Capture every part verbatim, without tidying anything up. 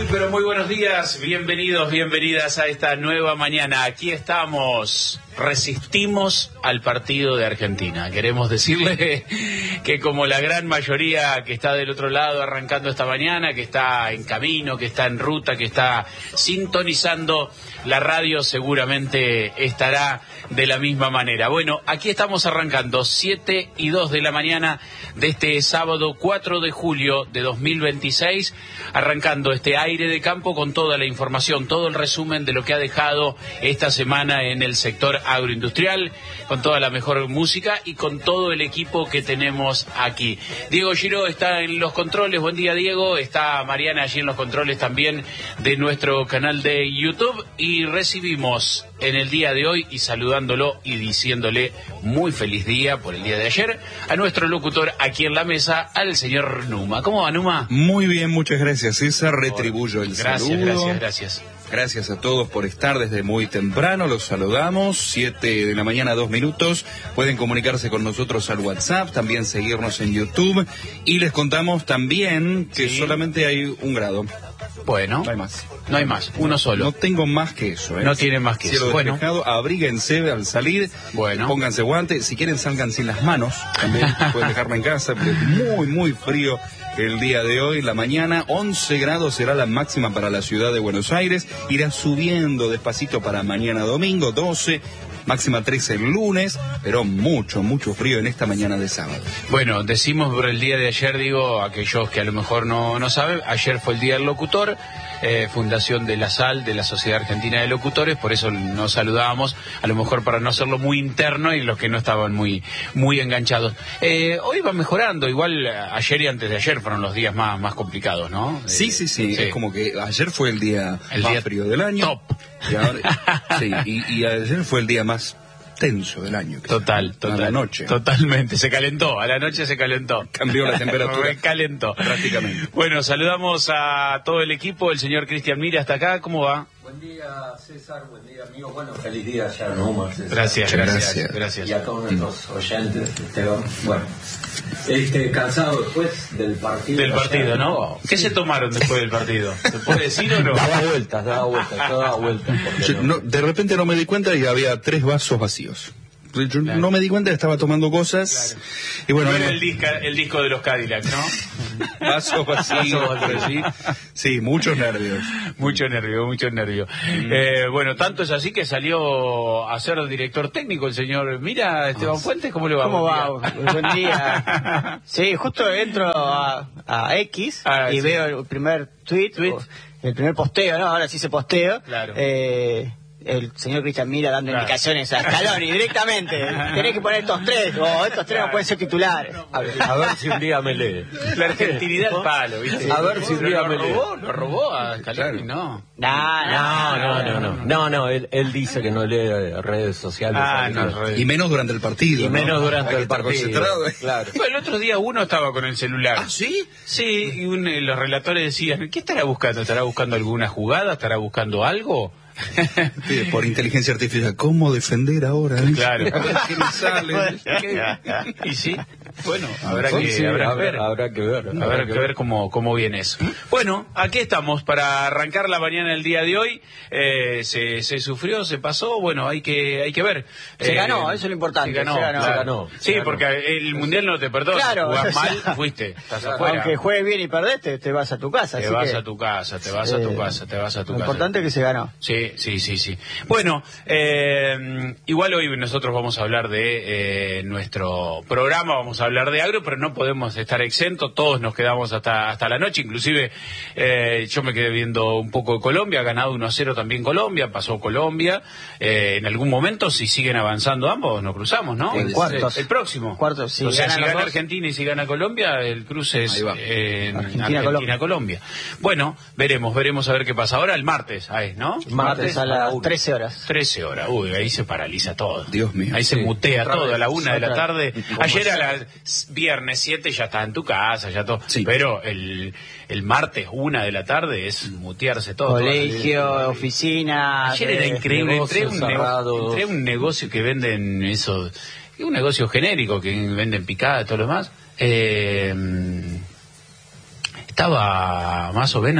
pero muy buenos días, bienvenidos, bienvenidas a esta nueva mañana. Aquí estamos, resistimos al partido de Argentina. Queremos decirle que como la gran mayoría que está del otro lado arrancando esta mañana, que está en camino, que está en ruta, que está sintonizando la radio, seguramente estará de la misma manera. Bueno, aquí estamos arrancando siete y dos de la mañana de este sábado cuatro de julio de dos mil veintiséis, arrancando este aire de campo con toda la información, todo el resumen de lo que ha dejado esta semana en el sector agroindustrial, con toda la mejor música y con todo el equipo que tenemos aquí. Diego Giro está en los controles. Buen día, Diego. Está Mariana allí en los controles también de nuestro canal de YouTube, y recibimos en el día de hoy, y saludándolo y diciéndole muy feliz día por el día de ayer, a nuestro locutor aquí en la mesa, al señor Numa. ¿Cómo va, Numa? Muy bien, muchas gracias, César. Retribuyo el gracias, saludo. Gracias, gracias. Gracias a todos por estar desde muy temprano, los saludamos, siete de la mañana, dos minutos, pueden comunicarse con nosotros al WhatsApp, también seguirnos en YouTube, y les contamos también que sí, solamente hay un grado. Bueno, no hay más. No hay más, uno solo. No tengo más que eso, ¿eh? No tiene más que Cielo eso. Bueno, despejado, abríguense al salir, bueno, pónganse guantes, si quieren salgan sin las manos, también pueden dejarla en casa, pero es muy, muy frío el día de hoy. La mañana, once grados será la máxima para la ciudad de Buenos Aires, irá subiendo despacito para mañana domingo, doce, máxima trece el lunes, pero mucho, mucho frío en esta mañana de sábado. Bueno, decimos por el día de ayer, digo, aquellos que a lo mejor no, no saben, ayer fue el Día del Locutor, eh, fundación de la S A L, de la Sociedad Argentina de Locutores, por eso nos saludábamos, a lo mejor para no hacerlo muy interno y los que no estaban muy, muy enganchados. Eh, hoy va mejorando, igual ayer y antes de ayer fueron los días más, más complicados, ¿no? Sí, eh, sí, sí, sí, es como que ayer fue el día el más día frío del año. Top. Y, ahora, sí, y, y ayer fue el día más tenso del año. Total, total. A la noche. Totalmente, se calentó, a la noche se calentó. Cambió la temperatura. Calentó. Prácticamente. Bueno, saludamos a todo el equipo, el señor Cristian Mira hasta acá, ¿cómo va? Buen día, César, buen día, amigo. Bueno, feliz día ya, ¿no? César. Gracias, gracias, gracias. gracias. Y a todos nuestros oyentes, Esteban. Bueno, este, cansado después del partido. Del partido, ayer, ¿no? ¿Qué se tomaron después del partido? ¿Se puede decir o no? Daba vueltas, daba vueltas, daba vueltas. Yo, no, de repente no me di cuenta y había tres vasos vacíos. Yo claro. no me di cuenta, estaba tomando cosas. Claro. Y bueno, no era no, el, disco, el disco de los Cadillacs, ¿no? Vasos vacíos, sí. Sí, muchos nervios. Mucho nervio, mucho nervio. Mm. Eh, bueno, tanto es así que salió a ser director técnico el señor. Mira, Esteban Fuentes, ¿cómo le va? ¿Cómo va? Buen día. Sí, justo entro a, a X ah, y sí. veo el primer tweet, tweet, el primer posteo, ¿no? Ahora sí se posteo. Claro. Eh, el señor Cristian Mira dando claro. indicaciones a Scaloni directamente. Tenés que poner estos tres, o estos tres claro. no pueden ser titulares. A ver, a ver si un día me lee. La argentinidad al palo, ¿viste? A ver si un día me lee. Robó, lo robó a Scaloni, no. No, no, no, no, no. No, no, él, él dice que no lee redes sociales. Ah, no, redes. Y menos durante el partido. Y menos ¿no? durante el partido. Claro. Bueno, el otro día uno estaba con el celular. ¿Ah, sí? Sí, y un, los relatores decían, ¿qué estará buscando? ¿Estará buscando alguna jugada? ¿Estará buscando algo? Sí, por inteligencia artificial, ¿cómo defender ahora? ¿Eh? Claro. A ver qué me sale. Y sí, bueno, habrá que, sí, habrá, habrá, ver. habrá que ver. Habrá, habrá que ver, ver cómo, cómo viene eso. Bueno, aquí estamos para arrancar la mañana del día de hoy. Eh, se, se sufrió, se pasó, bueno, hay que, hay que ver. Se eh, ganó, eso es lo importante. Se ganó, se ganó. Claro. Se ganó Sí, se porque ganó. el mundial no te perdona. Claro, si jugás o sea, mal, fuiste, estás claro. afuera. Aunque juegues bien y perdés, te, te vas a tu casa. Te así vas que, a tu casa, te vas eh, a tu casa, te vas a tu lo casa. Lo importante es que se ganó. Sí, sí, sí, sí. Bueno, eh, igual hoy nosotros vamos a hablar de eh, nuestro programa, vamos a hablar de agro, pero no podemos estar exentos, todos nos quedamos hasta hasta la noche, inclusive eh, yo me quedé viendo un poco de Colombia, ha ganado uno a cero también Colombia, pasó Colombia, eh, en algún momento si siguen avanzando ambos nos cruzamos, ¿no? En el, cuartos. El, el próximo. Cuartos, sí. O sea, ganan si gana dos. Argentina y si gana Colombia, el cruce es eh, en Argentina-Colombia. Argentina-Colombia. Bueno, veremos, veremos a ver qué pasa. Ahora el martes, ahí, ¿no? Martes, martes a las trece horas. trece horas, uy, ahí se paraliza todo. Dios mío. Ahí se sí. mutea Otra todo vez. a la una de la tarde. Ayer a las viernes siete ya estás en tu casa, ya todo. Sí. Pero el, el martes una de la tarde es mutearse todo. Colegio, todo. oficina. Ayer era increíble. Entré a un, cerrado. entré a un negocio que venden eso, un negocio genérico que venden picada y todo lo demás. Eh, estaba más o menos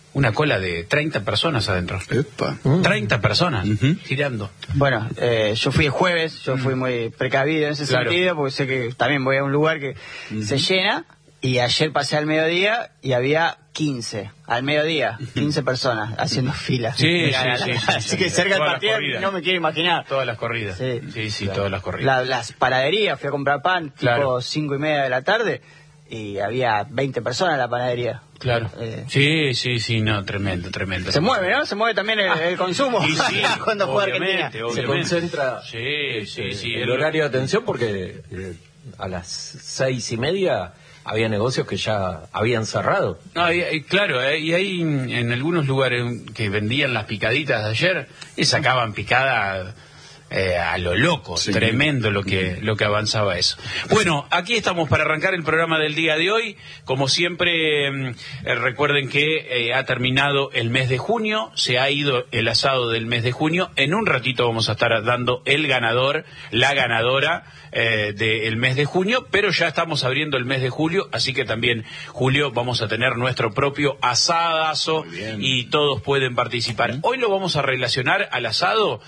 una cola de treinta personas adentro. Epa. treinta personas Uh-huh. girando. Bueno, eh, yo fui el jueves, yo fui muy precavido en ese Claro. sentido, porque sé que también voy a un lugar que Uh-huh. se llena, y ayer pasé al mediodía y había quince, al mediodía, quince personas haciendo fila. Sí, La- la- sí, la- sí, sí, Así sí. que cerca del Todas las partido corridas. no me quiero imaginar. Todas las corridas. Sí, Sí, sí, claro. todas las corridas. La- las panaderías, fui a comprar pan, Claro. tipo cinco y media de la tarde, y había veinte personas en la panadería. Claro. Eh, Sí, sí, sí, no, tremendo, tremendo. se mueve, ¿no? Se mueve también el, el consumo Y sí, cuando juega obviamente, Argentina. obviamente. Se concentra Sí, sí, sí. el el- horario de atención porque eh, a las seis y media había negocios que ya habían cerrado. No, y- y claro, eh, y hay en en algunos lugares que vendían las picaditas de ayer y sacaban picada eh, a lo loco, Sí. tremendo lo que lo que avanzaba eso. Bueno, aquí estamos para arrancar el programa del día de hoy. Como siempre, mm, eh, recuerden que eh, ha terminado el mes de junio, se ha ido el asado del mes de junio. En un ratito vamos a estar dando el ganador, la ganadora eh, del mes de junio, pero ya estamos abriendo el mes de julio, así que también julio vamos a tener nuestro propio asadazo Muy bien. y todos pueden participar. Hoy lo vamos a relacionar al asado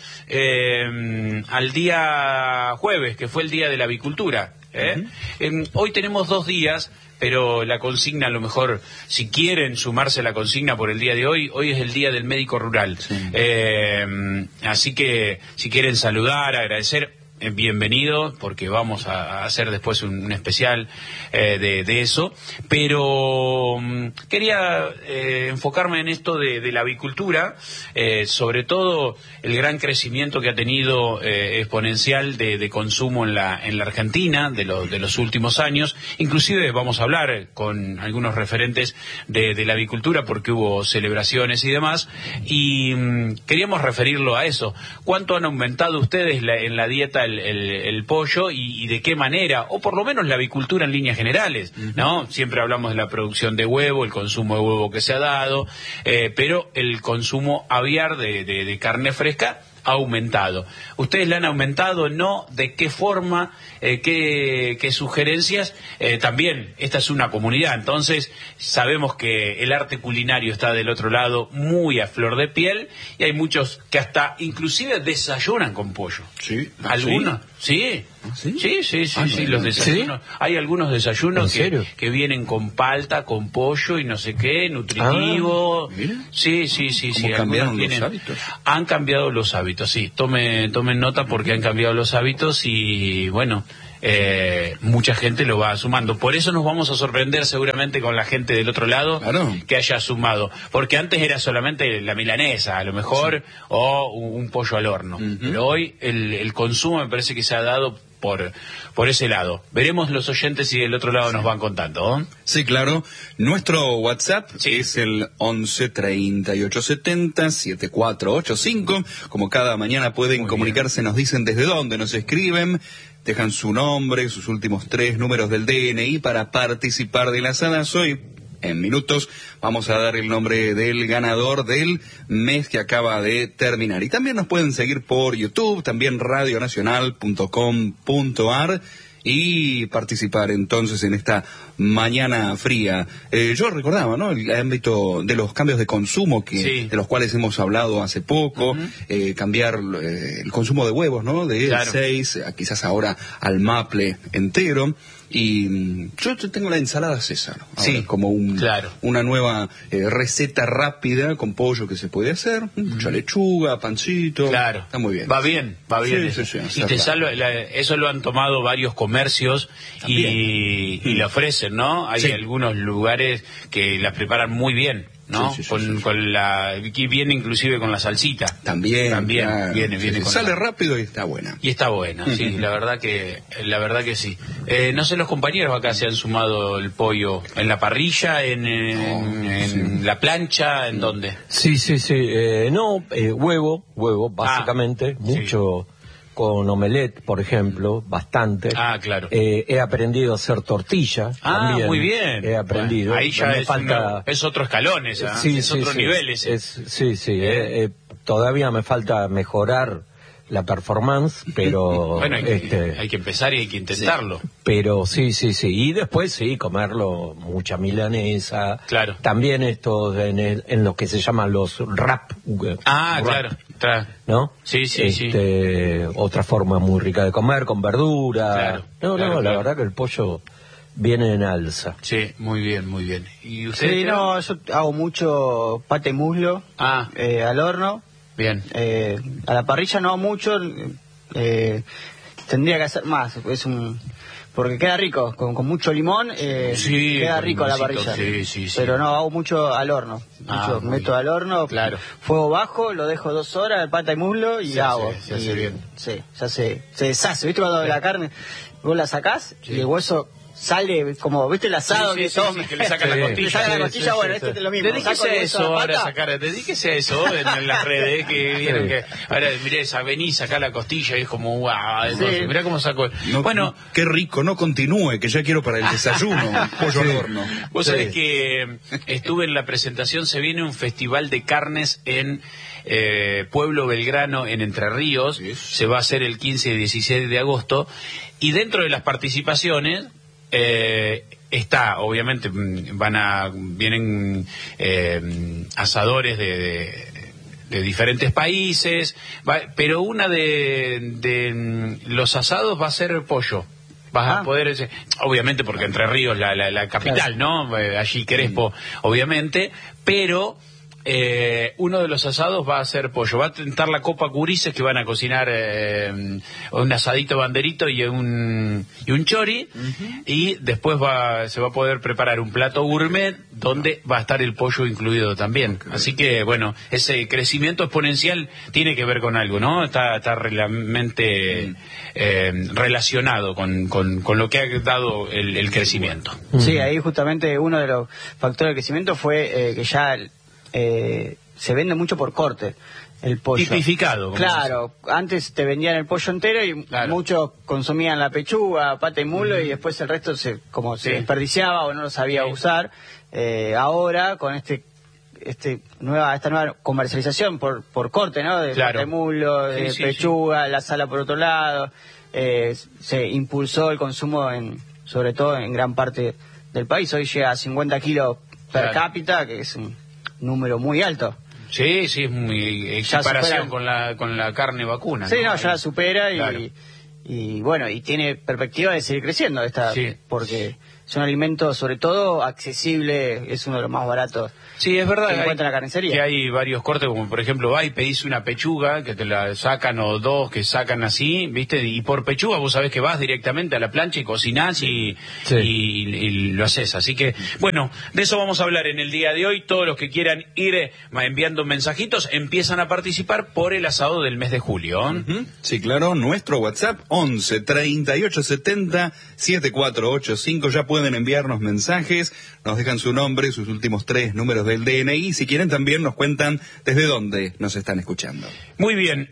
eh, al día jueves, que fue el día de la avicultura. ¿eh? Em, hoy tenemos dos días, pero la consigna, a lo mejor, si quieren sumarse a la consigna por el día de hoy, hoy es el día del médico rural. Eh, así que, si quieren saludar, agradecer, eh, bienvenido, porque vamos a, a hacer después un, un especial eh, de, de eso. Pero mm, quería eh, enfocarme en esto de, de la avicultura, eh, sobre todo el gran crecimiento que ha tenido eh, exponencial de, de consumo en la, en la Argentina de, lo, de los últimos años. Inclusive vamos a hablar con algunos referentes de, de la avicultura porque hubo celebraciones y demás, y mm, queríamos referirlo a eso. ¿Cuánto han aumentado ustedes la, en la dieta el, el, el pollo y, y de qué manera? O por lo menos la avicultura en líneas generales, ¿no? Siempre hablamos de la producción de huevo, el consumo de huevo que se ha dado, eh, pero el consumo aviar de, de, de carne fresca ha aumentado. ¿Ustedes la han aumentado? ¿No? ¿De qué forma? Eh, ¿qué, qué sugerencias? Eh, también, esta es una comunidad, entonces sabemos que el arte culinario está del otro lado muy a flor de piel y hay muchos que hasta inclusive desayunan con pollo. Sí. ¿Algunos? Sí. ¿Sí? Sí, sí, sí, Ah, sí, no, los no. desayunos. Hay algunos desayunos ¿En que, serio? que vienen con palta, con pollo y no sé qué, nutritivo. Ah, mira. Sí, sí, sí, ¿Cómo sí. cambiaron algunos los tienen- hábitos? Han cambiado los hábitos, sí. Tome, tomen nota porque han cambiado los hábitos y bueno, eh, mucha gente lo va sumando. Por eso nos vamos a sorprender seguramente con la gente del otro lado Claro. que haya sumado. Porque antes era solamente la milanesa, a lo mejor, o un, un pollo al horno. Ujú. Pero hoy el, el consumo me parece que se ha dado por, por ese lado. Veremos los oyentes si del otro lado nos van contando. ¿eh? Sí, claro. Nuestro WhatsApp Sí. es el once treinta y ocho setenta setenta y cuatro ochenta y cinco. Como cada mañana pueden Muy comunicarse, nos dicen desde dónde nos escriben, dejan su nombre, sus últimos tres números del D N I para participar del asadazo y en minutos vamos a dar el nombre del ganador del mes que acaba de terminar. Y también nos pueden seguir por YouTube, también radio nacional punto com punto ar y participar entonces en esta mañana fría. Eh, yo recordaba, ¿no? El ámbito de los cambios de consumo que Sí. de los cuales hemos hablado hace poco, eh, cambiar eh, el consumo de huevos, ¿no? De Claro. seis a quizás ahora al maple entero. Y mm, yo te- tengo la ensalada César, ahora, Sí, como un, claro. una nueva eh, receta rápida con pollo que se puede hacer, mucha lechuga, pancito. Claro. Está muy bien. Va bien, va bien. Sí, eso. sí, sí, y hacer te la- salva- la- eso lo han tomado varios comercios y, y lo ofrecen, ¿no? Hay Sí. algunos lugares que la preparan muy bien, ¿no? Sí, sí, sí, con, sí, sí. con la, que viene inclusive con la salsita. También. También claro. viene, Sí, viene sí, con sale la- rápido y está buena. Y está buena, sí, la verdad que, la verdad que sí. Eh, no sé, los compañeros acá se han sumado el pollo en la parrilla, en, en, en la plancha, ¿en dónde? Sí, sí, sí. Eh, no, eh, huevo, huevo, básicamente. sí. Mucho con omelette, por ejemplo, bastante. Ah, claro. Eh, he aprendido a hacer tortilla. Ah, también. muy bien. He aprendido. Bueno, ahí ya Me es, falta... una- es otro escalón esa, Sí, es sí, otro sí. nivel ese. Es- sí, sí. eh, eh, todavía me falta mejorar la performance, pero bueno, hay que, este, hay que empezar y hay que intentarlo. Sí. Pero sí, sí, sí. Y después sí, comerlo mucha milanesa. Claro. También esto en, el, en lo que se llaman los wrap. Ah, wrap, claro. Tra ¿No? Sí, sí, este, sí. Otra forma muy rica de comer, con verdura. Claro, no, claro, no, claro. La verdad que el pollo viene en alza. Sí, muy bien, muy bien. ¿Y usted? Sí, no, yo hago mucho pate y muslo Ah. eh, al horno. Bien. Eh, a la parrilla no mucho, eh, tendría que hacer más, es un porque queda rico, con, con mucho limón, eh, Sí, queda con rico a la limoncito, parrilla. sí, sí, sí. Pero no, hago mucho al horno, Ah, mucho, muy meto bien. al horno, Claro. fuego bajo, lo dejo dos horas, el pata y muslo y Se hago. hace- se hace Y- bien. Sí, ya se, se deshace, ¿viste cuando la carne, vos la sacás Sí. y el hueso sale como, ¿viste el asado Sí, que sí, sí, todos sí, que le sacan Sí. la le costilla. sacan la Sí, costilla, sí, bueno, sí, este sí. es lo mismo. Dedíquese Saco el a hueso eso de la ahora, pata. sacar, dedíquese a eso en, en las redes que vieron Sí. que ahora miré esa venís acá la costilla y es como wow, Sí. mirá cómo sacó. No, Bueno, qué rico, no continúe, que ya quiero para el desayuno, pollo al horno. vos Sí. sabés que estuve en la presentación, se viene un festival de carnes en eh, Pueblo Belgrano, en Entre Ríos, Sí. se va a hacer el quince y dieciséis de agosto, y dentro de las participaciones eh, está, obviamente, mm, van a, vienen eh, asadores de, de, de diferentes países, va- pero una de, de mm, los asados va a ser pollo. Vas a Ah. poder, ese- obviamente porque Entre Ríos la, la, la capital, ¿no? Eh, allí Crespo, obviamente, pero eh, uno de los asados va a ser pollo. Va a tentar la Copa Curices, que van a cocinar eh, un asadito banderito y un y un chori, y después va se va a poder preparar un plato gourmet donde va a estar el pollo incluido también. Así que, bueno, ese crecimiento exponencial tiene que ver con algo, ¿no? Está, está realmente eh, relacionado con, con, con lo que ha dado el, el crecimiento. Sí, ahí justamente uno de los factores de crecimiento fue eh, que ya eh, se vende mucho por corte el pollo. Tipificado. como Claro, antes te vendían el pollo entero y Claro. muchos consumían la pechuga, pata y mulo y después el resto se como se Sí. desperdiciaba o no lo sabía Sí. usar. Eh, ahora con este este nueva esta nueva comercialización por por corte, ¿no? De Claro. pata y mulo, de Sí, sí, pechuga, la sala por otro lado, eh, se impulsó el consumo en sobre todo en gran parte del país. Hoy llega a cincuenta kilos per Claro. cápita, que es un número muy alto. Sí, sí, es muy en Ya comparación supera- con la con la carne vacuna. Sí, no, ya la supera y, Claro. y bueno, y tiene perspectiva de seguir creciendo esta, Sí. porque es un alimento sobre todo accesible, es uno de los más baratos. Sí, es verdad que hay- encuentra en la carnicería. que hay varios cortes, como por ejemplo, va y pedís una pechuga, que te la sacan, o dos que sacan así, ¿viste? Y por pechuga vos sabés que vas directamente a la plancha y cocinás y, Sí. y, y lo haces. Así que, bueno, de eso vamos a hablar en el día de hoy. Todos los que quieran ir eh, enviando mensajitos empiezan a participar por el asado del mes de julio. Ujú. Sí, claro, nuestro WhatsApp once treinta y ocho setenta setenta y cuatro ochenta y cinco. Ya pueden enviarnos mensajes, nos dejan su nombre, sus últimos tres números del D N I. Si quieren también nos cuentan desde dónde nos están escuchando. Muy bien,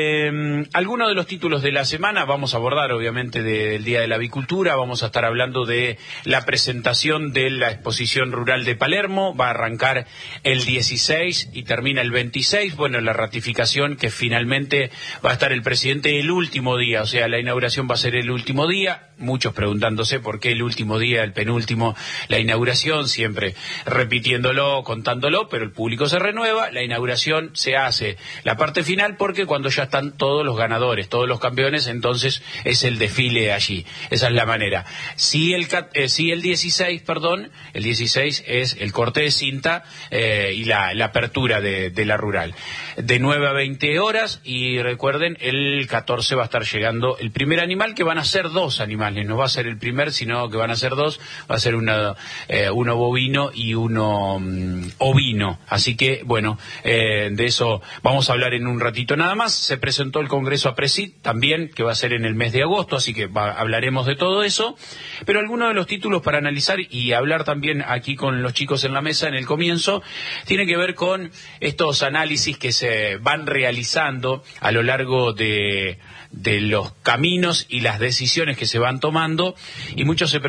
eh, algunos de los títulos de la semana vamos a abordar, obviamente, del Día de la Avicultura. Vamos a estar hablando de la presentación de la exposición rural de Palermo. Va a arrancar el dieciséis y termina el veintiséis. Bueno, la ratificación que finalmente va a estar el presidente el último día, o sea, la inauguración va a ser el último día. Muchos preguntándose por qué el último día, el penúltimo, la inauguración, siempre repitiéndolo, contándolo, pero el público se renueva, la inauguración se hace la parte final porque cuando ya están todos los ganadores, todos los campeones, entonces es el desfile allí. Esa es la manera. Si el, eh, si el dieciséis, perdón, el dieciséis es el corte de cinta eh, y la, la apertura de, de la rural. De nueve a veinte horas, y recuerden, el catorce va a estar llegando el primer animal, que van a ser dos animales, no va a ser el primer, sino que van a ser dos, va a ser una, eh, uno bovino y uno um, ovino. Así que, bueno, eh, de eso vamos a hablar en un ratito nada más. Se presentó el Congreso APRESID también, que va a ser en el mes de agosto, así que va, hablaremos de todo eso. Pero algunos de los títulos para analizar y hablar también aquí con los chicos en la mesa en el comienzo, tiene que ver con estos análisis que se van realizando a lo largo de, de los caminos y las decisiones que se van tomando, y muchos se preguntan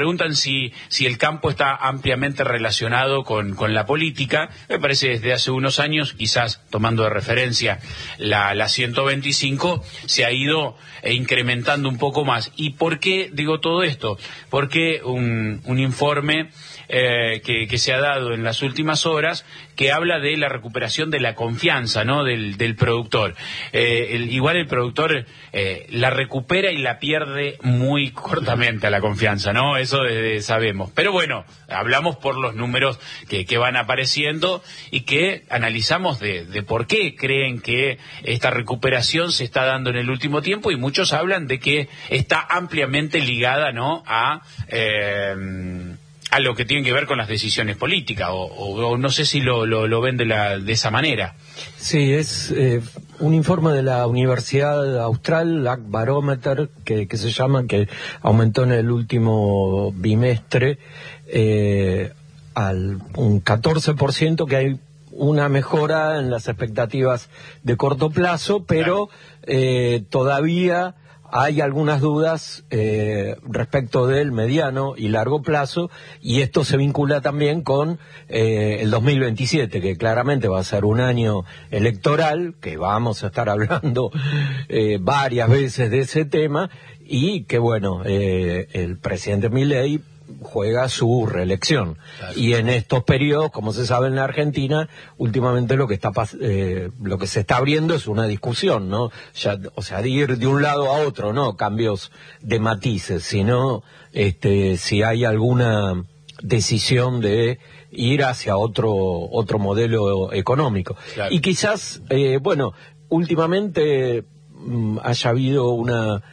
si, si el campo está ampliamente relacionado con, con la política. Me parece desde hace unos años, quizás tomando de referencia la, la ciento veinticinco, se ha ido eh, incrementando un poco más. ¿Y por qué digo todo esto? Porque un, un informe Eh, que, que se ha dado en las últimas horas, que habla de la recuperación de la confianza, ¿no?, del, del productor. Eh, el, igual el productor eh, la recupera y la pierde muy cortamente a la confianza, ¿no? Eso eh, sabemos. Pero bueno, hablamos por los números que, que van apareciendo y que analizamos de, de por qué creen que esta recuperación se está dando en el último tiempo, y muchos hablan de que está ampliamente ligada, ¿no?, a... Eh, a lo que tiene que ver con las decisiones políticas, o, o, o no sé si lo, lo, lo ven de, la, de esa manera. Sí, es eh, un informe de la Universidad Austral, Ag Barometer, que, que se llama, que aumentó en el último bimestre eh, al un catorce por ciento, que hay una mejora en las expectativas de corto plazo, pero claro. eh, todavía... hay algunas dudas eh, respecto del mediano y largo plazo, y esto se vincula también con eh, el dos mil veintisiete, que claramente va a ser un año electoral, que vamos a estar hablando eh, varias veces de ese tema, y que bueno, eh, el presidente Milei juega su reelección. Claro. Y en estos periodos, como se sabe en la Argentina, últimamente lo que está eh, lo que se está abriendo es una discusión, ¿no? Ya, o sea, de ir de un lado a otro, no cambios de matices, sino este, si hay alguna decisión de ir hacia otro otro modelo económico. Claro. Y quizás, eh, bueno, últimamente mmm, haya habido una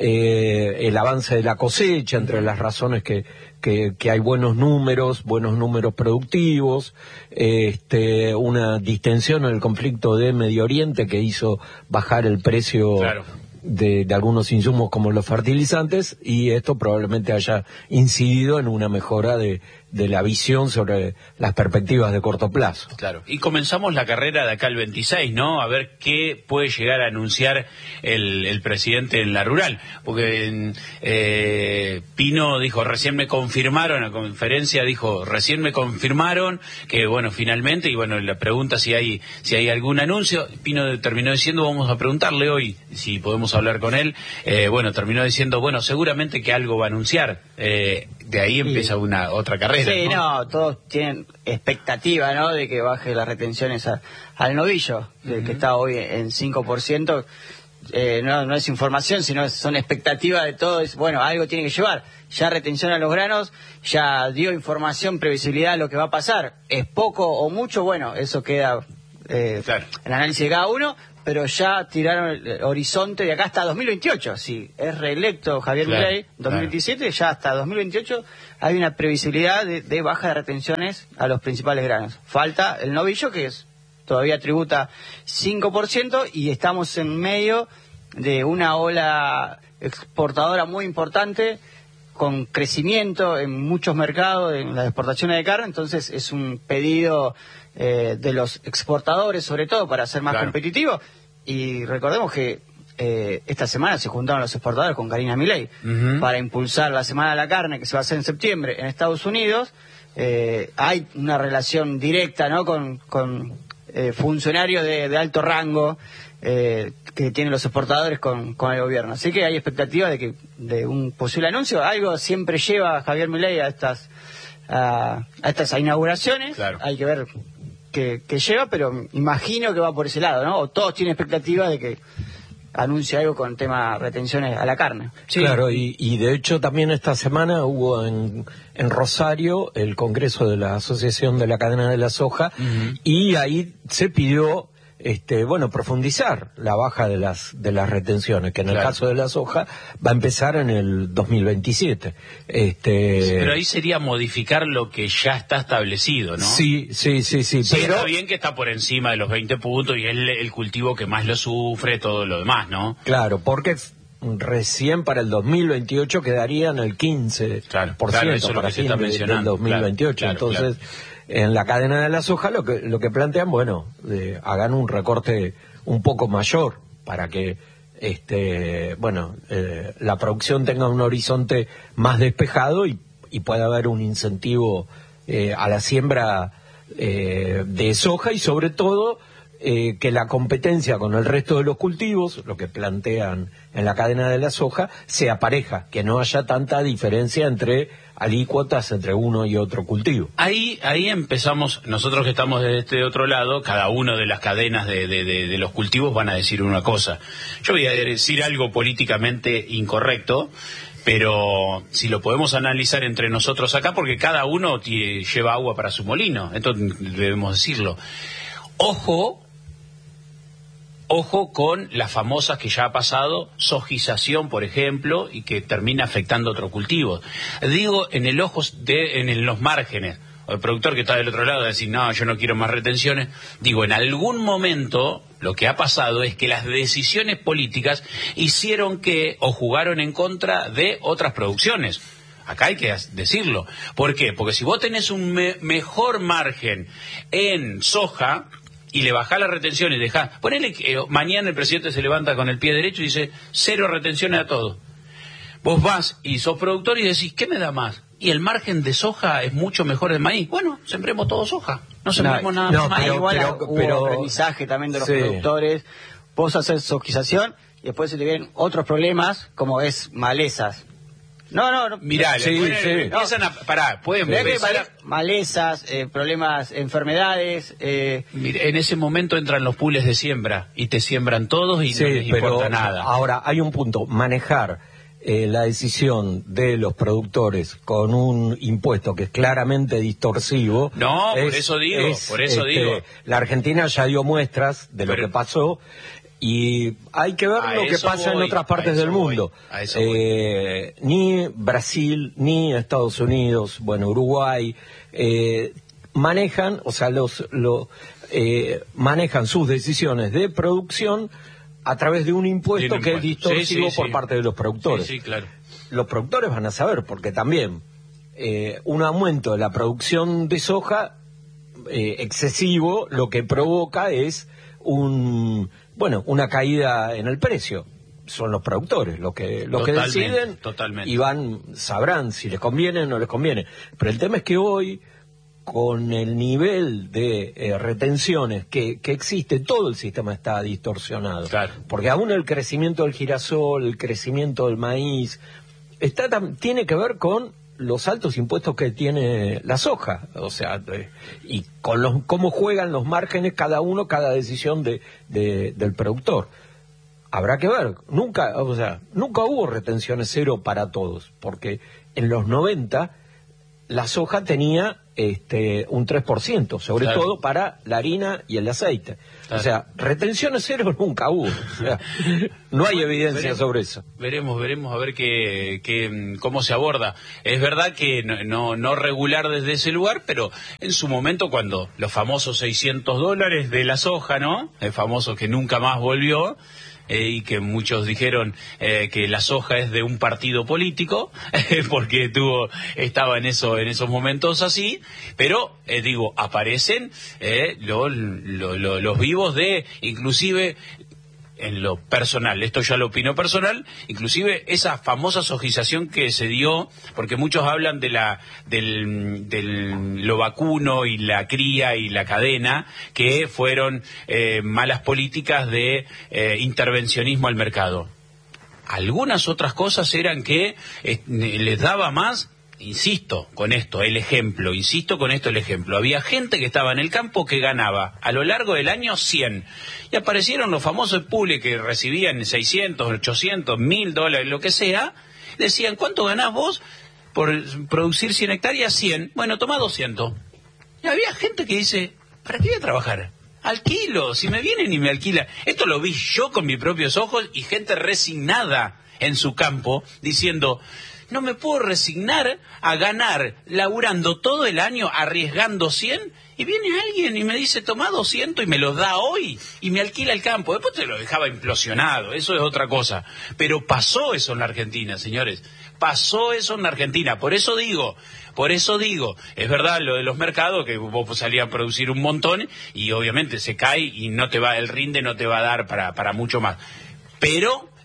Eh, el avance de la cosecha, entre las razones que, que, que hay buenos números, buenos números productivos, este, una distensión en el conflicto de Medio Oriente que hizo bajar el precio claro. de, de algunos insumos como los fertilizantes, y esto probablemente haya incidido en una mejora de, de la visión sobre las perspectivas de corto plazo. Claro. Y comenzamos la carrera de acá el veintiséis, ¿no? A ver qué puede llegar a anunciar el, el presidente en la rural. Porque eh, Pino dijo, recién me confirmaron, en la conferencia dijo, recién me confirmaron que, bueno, finalmente, y bueno, la pregunta si hay si hay algún anuncio. Pino terminó diciendo, vamos a preguntarle hoy si podemos hablar con él. Eh, bueno, terminó diciendo, bueno, seguramente que algo va a anunciar. Eh, de ahí empieza sí. una otra carrera. Sí, ¿no? no, todos tienen expectativa, ¿no?, de que baje las retenciones a, al novillo, uh-huh. que está hoy en cinco por ciento. Eh, no, no es información, sino son expectativas de todo. Es, bueno, algo tiene que llevar. Ya retención a los granos, ya dio información, previsibilidad de lo que va a pasar. ¿Es poco o mucho? Bueno, eso queda eh, claro. en análisis de cada uno, pero ya tiraron el horizonte de acá hasta dos mil veintiocho. Si es reelecto Javier claro, Milei, dos mil veintisiete, claro. ya hasta dos mil veintiocho hay una previsibilidad de, de baja de retenciones a los principales granos. Falta el novillo, que es todavía tributa cinco por ciento, y estamos en medio de una ola exportadora muy importante, con crecimiento en muchos mercados, en las exportaciones de carne. Entonces es un pedido eh, de los exportadores, sobre todo, para ser más claro. competitivos. Y recordemos que eh, esta semana se juntaron los exportadores con Karina Milei uh-huh. para impulsar la Semana de la Carne, que se va a hacer en septiembre en Estados Unidos. Eh, hay una relación directa, ¿no?, con, con eh, funcionarios de, de alto rango eh, que tienen los exportadores con, con el gobierno. Así que hay expectativa de que de un posible anuncio. Algo siempre lleva a Javier Milei a estas a, a estas inauguraciones. Claro. Hay que ver qué, qué lleva, pero imagino que va por ese lado, ¿no? O todos tienen expectativa de que anuncie algo con el tema retenciones a la carne. Sí. Claro, y, y de hecho también esta semana hubo en, en Rosario el Congreso de la Asociación de la Cadena de la Soja, uh-huh. y ahí se pidió este bueno profundizar la baja de las de las retenciones, que en claro. el caso de la soja va a empezar en el dos mil veintisiete. Este sí, pero ahí sería modificar lo que ya está establecido, ¿no? Sí, sí, sí, sí. sí pero está bien que está por encima de los veinte puntos y es el, el cultivo que más lo sufre, todo lo demás, ¿no? Claro, porque recién para el dos mil veintiocho quedarían el quince claro, por ciento claro, eso para lo que se está fin mencionando. del dos mil veintiocho. Claro, claro, entonces claro. En la cadena de la soja lo que lo que plantean, bueno, eh, hagan un recorte un poco mayor para que este bueno eh, la producción tenga un horizonte más despejado y, y puede haber un incentivo eh, a la siembra eh, de soja y sobre todo eh, que la competencia con el resto de los cultivos, lo que plantean en la cadena de la soja, sea pareja, que no haya tanta diferencia entre alícuotas entre uno y otro cultivo. Ahí ahí empezamos, nosotros que estamos de este otro lado, cada uno de las cadenas de, de, de, de los cultivos van a decir una cosa. Yo voy a decir algo políticamente incorrecto, pero si lo podemos analizar entre nosotros acá, porque cada uno tiene, lleva agua para su molino, entonces debemos decirlo. Ojo, ojo con las famosas que ya ha pasado, sojización, por ejemplo, y que termina afectando otros cultivos. Digo, en el ojo de, en, el, en los márgenes, o el productor que está del otro lado decir, no, yo no quiero más retenciones. Digo, en algún momento lo que ha pasado es que las decisiones políticas hicieron que, o jugaron en contra de otras producciones. Acá hay que decirlo. ¿Por qué? Porque si vos tenés un me mejor margen en soja y le bajás las retenciones, dejás, ponele que eh, mañana el presidente se levanta con el pie derecho y dice cero retenciones a todo. Vos vas y sos productor y decís, ¿qué me da más? Y el margen de soja es mucho mejor del maíz. Bueno, sembremos todo soja, no sembremos no, nada no, más. Pero, igual pero, hubo pero, aprendizaje también de los sí. productores. Vos haces sojización y después se te vienen otros problemas como es malezas. No, no, no. Mirá, sí, pueden, sí. empiezan a, pará, pueden Mirá que empezar male- malezas, eh, problemas, enfermedades. Eh, Mira, en ese momento entran los pools de siembra y te siembran todos y Sí, no les pero importa nada. ahora hay un punto, manejar eh, la decisión de los productores con un impuesto que es claramente distorsivo. No, por es- eso digo, es, por eso este, digo. La Argentina ya dio muestras de lo Pero- que pasó y hay que ver A lo que eso pasa voy, en otras a partes eso del voy, mundo. a eso Eh, ni Brasil, ni Estados Unidos, bueno, Uruguay, eh, manejan, o sea, los, lo, eh, manejan sus decisiones de producción a través de un impuesto De un que es impuesto. Sí, distorsivo sí, por sí. parte de los productores. Sí, sí, claro. Los productores van a saber, porque también eh, un aumento de la producción de soja eh, excesivo lo que provoca es un bueno una caída en el precio. Son los productores los que los que Totalmente, deciden totalmente. y van sabrán si les conviene o no les conviene. Pero el tema es que hoy, con el nivel de eh, retenciones que, que existe, todo el sistema está distorsionado. Claro. Porque aún el crecimiento del girasol, el crecimiento del maíz, está tam- tiene que ver con los altos impuestos que tiene la soja, o sea, de- y con los cómo juegan los márgenes cada uno, cada decisión de, de- del productor. Habrá que ver, nunca, o sea, nunca hubo retenciones cero para todos, porque en los noventa la soja tenía este un tres por ciento, sobre Claro. todo para la harina y el aceite. Claro. O sea, retenciones cero nunca hubo. O sea, no hay evidencia veremos, sobre eso. Veremos, veremos a ver qué, qué, cómo se aborda. Es verdad que no, no, no regular desde ese lugar, pero en su momento cuando los famosos seiscientos dólares de la soja, ¿no? El famoso que nunca más volvió. Eh, y que muchos dijeron eh, que la soja es de un partido político, eh, porque tuvo estaba en eso en esos momentos así, pero eh, digo, aparecen eh, lo, lo, lo, los vivos de, inclusive en lo personal, esto ya lo opino personal, inclusive esa famosa sojización que se dio, porque muchos hablan de la del, del lo vacuno y la cría y la cadena, que fueron eh, malas políticas de eh, intervencionismo al mercado. Algunas otras cosas eran que eh, les daba más. Insisto con esto, el ejemplo, insisto con esto el ejemplo. Había gente que estaba en el campo que ganaba a lo largo del año cien. Y aparecieron los famosos pools que recibían seiscientos, ochocientos, mil dólares, lo que sea. Decían, ¿cuánto ganás vos por producir cien hectáreas? cien. Bueno, toma doscientos. Y había gente que dice, ¿para qué voy a trabajar? Alquilo, si me vienen y me alquilan. Esto lo vi yo con mis propios ojos y gente resignada en su campo diciendo, no me puedo resignar a ganar laburando todo el año, arriesgando cien, y viene alguien y me dice, toma doscientos y me los da hoy, y me alquila el campo. Después te lo dejaba implosionado, eso es otra cosa. Pero pasó eso en la Argentina, señores. Pasó eso en la Argentina. Por eso digo, por eso digo, es verdad lo de los mercados, que vos salías a producir un montón, y obviamente se cae y no te va, el rinde no te va a dar para, para mucho más. Pero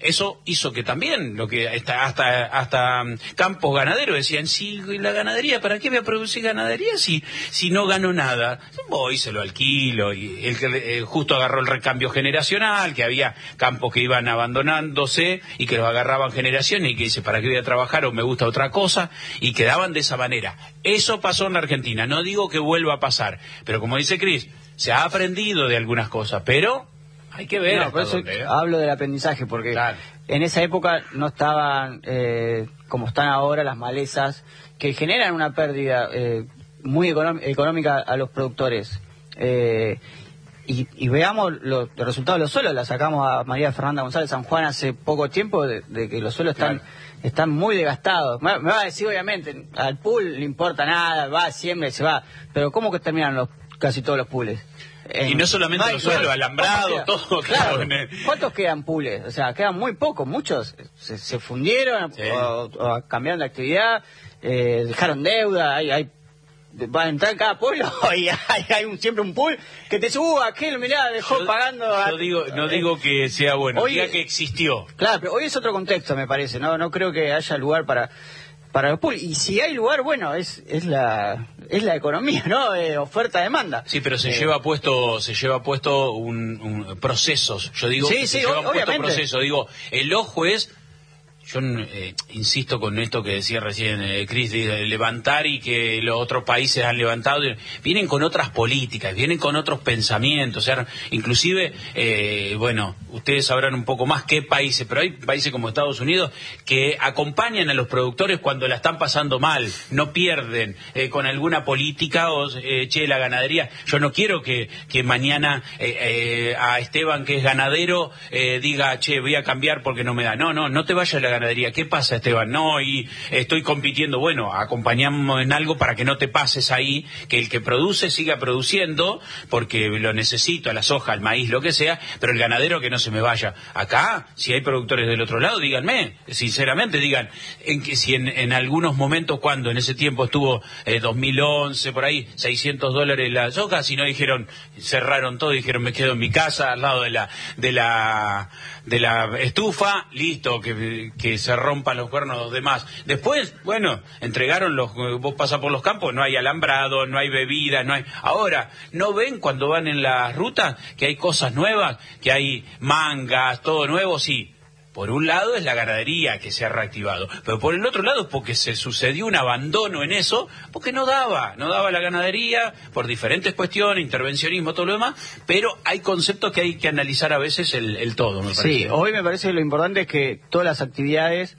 eso hizo que también, lo que hasta hasta, hasta campos ganaderos decían, sí, la ganadería, ¿para qué voy a producir ganadería si, si no gano nada? Voy, se lo alquilo, y el que eh, justo agarró el recambio generacional, que había campos que iban abandonándose y que los agarraban generaciones y que dice, ¿para qué voy a trabajar o me gusta otra cosa? Y quedaban de esa manera. Eso pasó en la Argentina, no digo que vuelva a pasar, pero como dice Cris, se ha aprendido de algunas cosas, pero hay que ver. No, hasta por eso dónde, ¿eh? hablo del aprendizaje, porque Claro. en esa época no estaban eh, como están ahora las malezas, que generan una pérdida eh, muy económ- económica a los productores. Eh, y, y veamos los, los resultados de los suelos. La sacamos a María Fernanda González San Juan hace poco tiempo, de, de que los suelos están, Claro. están muy desgastados. Me, me va a decir, obviamente, al pool le importa nada, va, siembra y se va. Pero ¿cómo que terminan los casi todos los pools? En- Y no solamente hay los suelos, suelo, alambrado, ¿cuántos todo, quedan? claro. Claro. ¿Cuántos quedan pools? O sea, quedan muy pocos, muchos se, se fundieron Sí. o, o cambiaron de actividad, eh, dejaron deuda, hay, hay va a entrar en cada pueblo y hay, hay un, siempre un pool que te suba, aquel, mirá, dejó Yo- pagando. yo a- digo, no digo que sea bueno, Hoy- diga que existió. Claro, pero hoy es otro contexto, me parece, no no creo que haya lugar para para los pools. Y si hay lugar, bueno, es es la es la economía, ¿no? Eh, oferta-demanda. Sí, pero se Eh, lleva puesto, se lleva puesto un, un- procesos. Yo digo, Sí, que se sí, llevan ob- puesto obviamente. procesos. Digo, el ojo es, yo eh, insisto con esto que decía recién eh, Cris, de levantar y que los otros países han levantado, vienen con otras políticas, vienen con otros pensamientos, o sea, inclusive, eh, bueno, ustedes sabrán un poco más qué países, pero hay países como Estados Unidos que acompañan a los productores cuando la están pasando mal, no pierden eh, con alguna política o, eh, che, la ganadería, yo no quiero que, que mañana eh, eh, a Esteban, que es ganadero, eh, diga, che, voy a cambiar porque no me da, no, no, no te vayas a la ganadería. ¿Qué pasa, Esteban? No, y estoy compitiendo. Bueno, acompañamos en algo para que no te pases ahí, que el que produce siga produciendo, porque lo necesito, a la soja, al maíz, lo que sea, pero el ganadero que no se me vaya. Acá, si hay productores del otro lado, díganme, sinceramente, digan, en que si en, en algunos momentos, cuando en ese tiempo estuvo eh, dos mil once, por ahí, seiscientos dólares la soja, si no dijeron, cerraron todo, dijeron, me quedo en mi casa, al lado de la, de la, de la estufa, listo, que, que se rompan los cuernos los demás. Después, bueno, entregaron los, vos pasás por los campos, no hay alambrado, no hay bebida, no hay... Ahora, ¿no ven cuando van en las rutas que hay cosas nuevas, que hay mangas, todo nuevo? Sí. Por un lado es la ganadería que se ha reactivado, pero por el otro lado es porque se sucedió un abandono en eso, porque no daba, no daba la ganadería, por diferentes cuestiones, intervencionismo, todo lo demás, pero hay conceptos que hay que analizar a veces el, el todo, me parece. Sí, hoy me parece que lo importante es que todas las actividades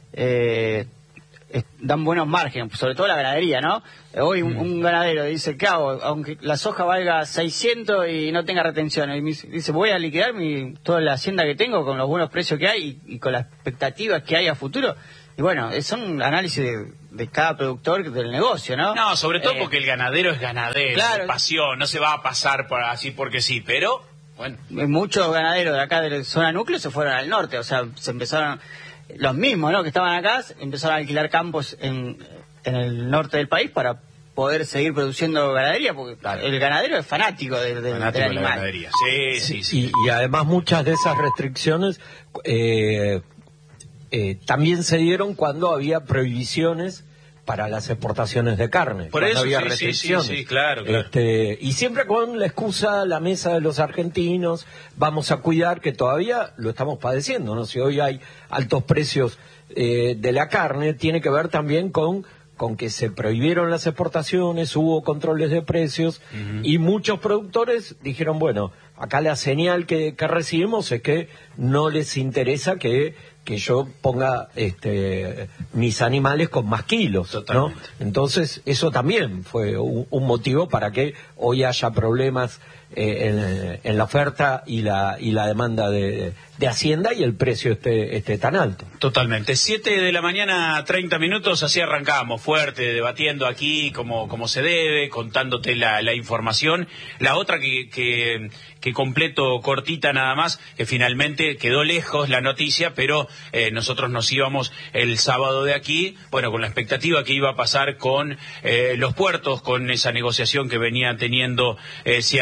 eh, es- dan buenos márgenes, sobre todo la ganadería, ¿no? Hoy un, un ganadero dice, ¿qué hago? Aunque la soja valga seiscientos y no tenga retención, y me dice, dice, voy a liquidar mi, toda la hacienda que tengo con los buenos precios que hay y, y con las expectativas que hay a futuro. Y bueno, es un análisis de, de cada productor del negocio, ¿no? No, sobre todo Eh, porque el ganadero es ganadero, claro. es pasión, no se va a pasar por así porque sí, pero, bueno. Muchos ganaderos de acá de la zona núcleo se fueron al norte, o sea, se empezaron, los mismos, ¿no?, que estaban acá, empezaron a alquilar campos en, en el norte del país para poder seguir produciendo ganadería, porque Claro. el ganadero es fanático del, del- Fanático del de la animal. ganadería. Sí, sí, sí. Y, y además muchas de esas restricciones eh, eh, también se dieron cuando había prohibiciones para las exportaciones de carne. Por cuando eso, había sí, sí, restricciones. sí, sí, claro, claro. Este, y siempre con la excusa, la mesa de los argentinos, vamos a cuidar, que todavía lo estamos padeciendo, ¿no? Si hoy hay altos precios eh, de la carne, tiene que ver también con con que se prohibieron las exportaciones, hubo controles de precios, uh-huh. y muchos productores dijeron, bueno, acá la señal que, que recibimos es que no les interesa que, que yo ponga este, mis animales con más kilos, ¿no? Entonces, eso también fue un, un motivo para que hoy haya problemas eh, en, en la oferta y la, y la demanda de, de Hacienda y el precio esté, esté tan alto. Totalmente. Siete de la mañana, treinta minutos, así arrancamos, fuerte, debatiendo aquí como, como se debe, contándote la, la información. La otra que, que, que completo cortita nada más, que finalmente quedó lejos la noticia, pero eh, nosotros nos íbamos el sábado de aquí, bueno, con la expectativa que iba a pasar con eh, los puertos, con esa negociación que venía teniendo eh, Ciaracén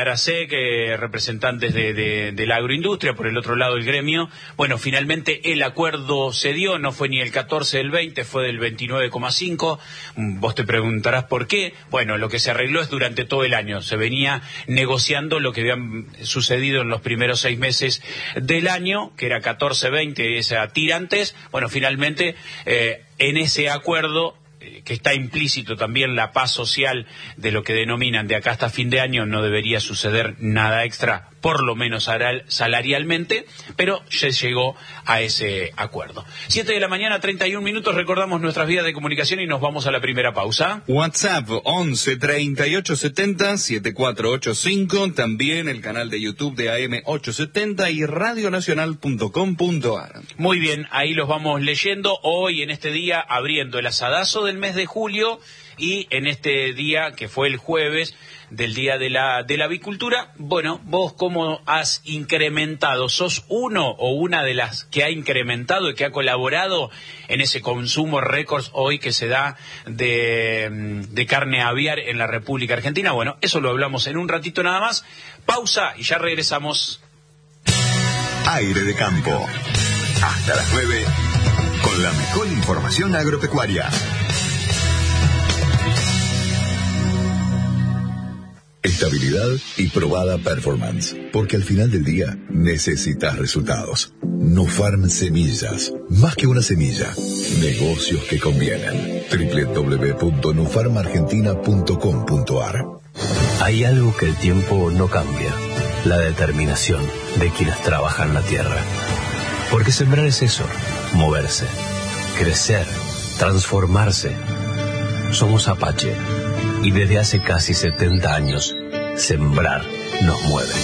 que representantes de, de, de la agroindustria, por el otro lado el gremio. Bueno, finalmente el acuerdo se dio, no fue ni el catorce del veinte, fue del veintinueve coma cinco. Vos te preguntarás por qué. Bueno, lo que se arregló es durante todo el año. Se venía negociando lo que había sucedido en los primeros seis meses del año, que era catorce veinte, esa tirantes. Bueno, finalmente eh, en ese acuerdo, que está implícito también la paz social de lo que denominan de acá hasta fin de año, no debería suceder nada extra, por lo menos salarialmente, pero se llegó a ese acuerdo. Siete de la mañana, treinta y un minutos, recordamos nuestras vías de comunicación y nos vamos a la primera pausa. WhatsApp once treinta y ocho setenta setenta y cuatro ochenta y cinco, también el canal de YouTube de A M ochocientos setenta y radionacional punto com punto a r. Muy bien, ahí los vamos leyendo. Hoy, en este día, abriendo el asadazo del mes de julio, y en este día, que fue el jueves, del Día de la, de la Avicultura. Bueno, vos cómo has incrementado, sos uno o una de las que ha incrementado y que ha colaborado en ese consumo récord hoy que se da de, de carne aviar en la República Argentina. Bueno, eso lo hablamos en un ratito nada más. Pausa y ya regresamos. Aire de campo. Hasta las nueve, con la mejor información agropecuaria. Estabilidad y probada performance, porque al final del día necesitas resultados. Nufarm Semillas, más que una semilla, negocios que convienen. doble u doble u doble u punto nufarm argentina punto com punto a r. Hay algo que el tiempo no cambia: la determinación de quienes trabajan la tierra. Porque sembrar es eso, moverse, crecer, transformarse. Somos Apache. Y desde hace casi setenta años, sembrar nos mueve.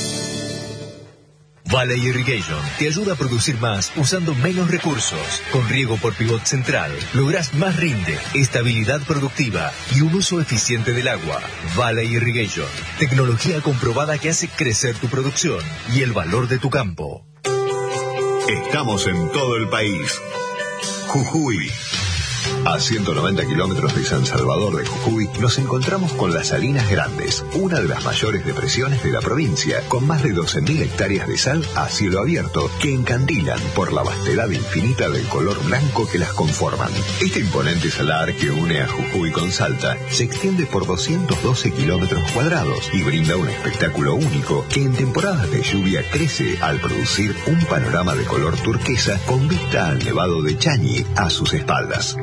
Valley Irrigation te ayuda a producir más usando menos recursos. Con riego por pivot central, lográs más rinde, estabilidad productiva y un uso eficiente del agua. Valley Irrigation, tecnología comprobada que hace crecer tu producción y el valor de tu campo. Estamos en todo el país. Jujuy. A ciento noventa kilómetros de San Salvador de Jujuy nos encontramos con las Salinas Grandes, una de las mayores depresiones de la provincia, con más de doce mil hectáreas de sal a cielo abierto que encandilan por la vastedad infinita del color blanco que las conforman. Este imponente salar que une a Jujuy con Salta se extiende por doscientos doce kilómetros cuadrados y brinda un espectáculo único que en temporadas de lluvia crece al producir un panorama de color turquesa con vista al Nevado de Chañi a sus espaldas.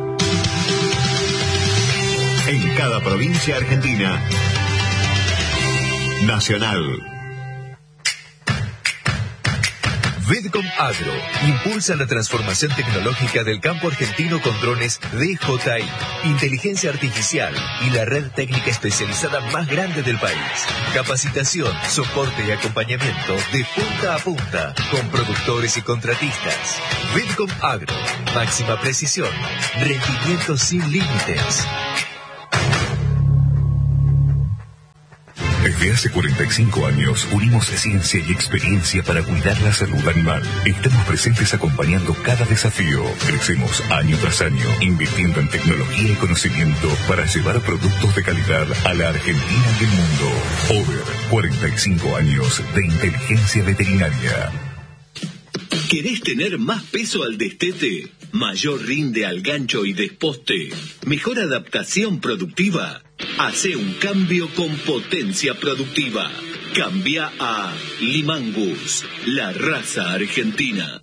En cada provincia argentina, Nacional. Vidcom Agro impulsa la transformación tecnológica del campo argentino con drones D J I, inteligencia artificial y la red técnica especializada más grande del país. Capacitación, soporte y acompañamiento de punta a punta con productores y contratistas. Vidcom Agro, máxima precisión, rendimiento sin límites. Desde hace cuarenta y cinco años unimos ciencia y experiencia para cuidar la salud animal. Estamos presentes acompañando cada desafío. Crecemos año tras año, invirtiendo en tecnología y conocimiento para llevar productos de calidad a la Argentina y el mundo. Over, cuarenta y cinco años de inteligencia veterinaria. ¿Querés tener más peso al destete? ¿Mayor rinde al gancho y desposte? ¿Mejor adaptación productiva? Hace un cambio con potencia productiva. Cambia a Limangus, la raza argentina.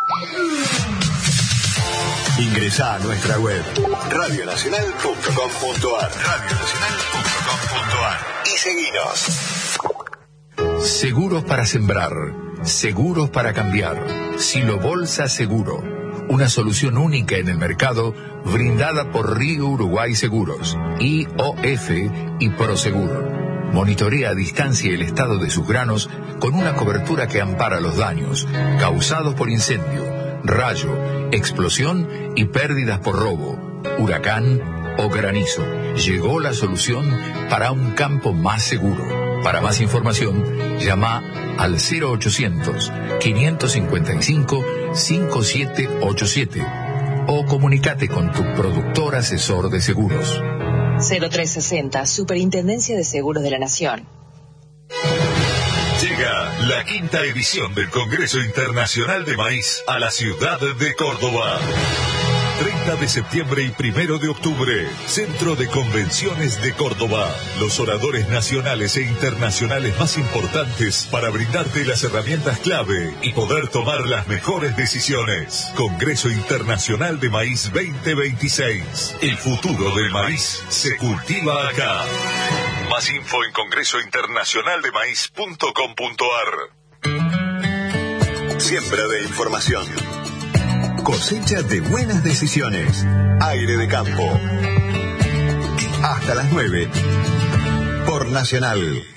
Ingresa a nuestra web radionacional punto com punto a r radionacional punto com punto a r y seguinos. Seguros para sembrar, seguros para cambiar. Silo Bolsa Seguro, una solución única en el mercado brindada por Río Uruguay Seguros, I O F y Prosegur. Monitorea a distancia el estado de sus granos con una cobertura que ampara los daños causados por incendio, rayo, explosión y pérdidas por robo, huracán o granizo. Llegó la solución para un campo más seguro. Para más información, llama al cero ochocientos, quinientos cincuenta y cinco, cincuenta y siete ochenta y siete o comunícate con tu productor asesor de seguros. cero trescientos sesenta, Superintendencia de Seguros de la Nación. Llega la quinta edición del Congreso Internacional de Maíz a la ciudad de Córdoba. treinta de septiembre y primero de octubre, Centro de Convenciones de Córdoba. Los oradores nacionales e internacionales más importantes para brindarte las herramientas clave y poder tomar las mejores decisiones. Congreso Internacional de Maíz veinte veintiséis. El futuro del maíz se cultiva acá. Más info en congreso internacional de maíz punto com punto a r. Siembra de información. Cosecha de buenas decisiones. Aire de campo. Hasta las nueve. Por Nacional.